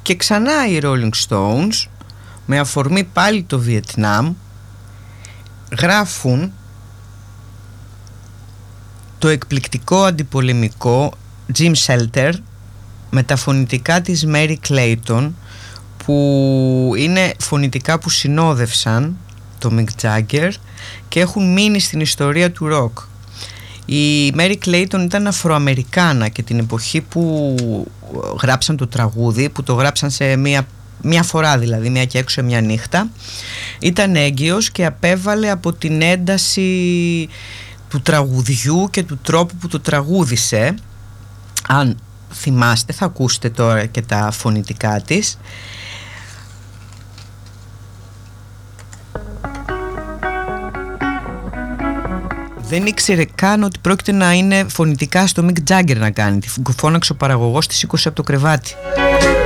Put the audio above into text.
Και ξανά οι Rolling Stones, με αφορμή πάλι το Βιετνάμ, γράφουν το εκπληκτικό αντιπολεμικό Jim Shelter με τα φωνητικά της Mary Clayton, που είναι φωνητικά που συνόδευσαν το Mick Jagger και έχουν μείνει στην ιστορία του ροκ. Η Mary Clayton ήταν Αφροαμερικάνα και την εποχή που γράψαν το τραγούδι, που το γράψαν σε μία φορά, δηλαδή μία και έξω μια νύχτα, ήταν έγκυος και απέβαλε από την ένταση του τραγουδιού και του τρόπου που το τραγούδισε. Αν θυμάστε, θα ακούσετε τώρα και τα φωνητικά της. Δεν ήξερε καν ότι πρόκειται να είναι φωνητικά στο Mick Jagger να κάνει. Τη φώναξε ο παραγωγός, τη σήκωσε από το κρεβάτι.